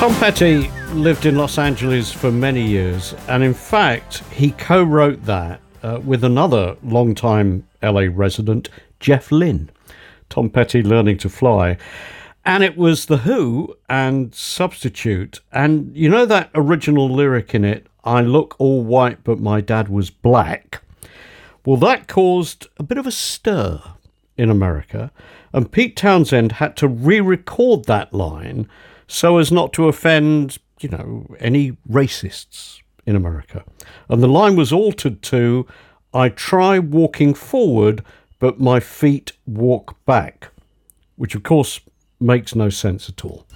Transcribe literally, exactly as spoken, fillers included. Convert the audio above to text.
Tom Petty lived in Los Angeles for many years, and in fact, he co-wrote that uh, with another long-time L A resident, Jeff Lynne, Tom Petty Learning to Fly. And it was The Who and Substitute. And you know that original lyric in it, I look all white, but my dad was black? Well, that caused a bit of a stir in America, and Pete Townshend had to re-record that line so as not to offend, you know, any racists in America. And the line was altered to, I try walking forward, but my feet walk back, which of course makes no sense at all.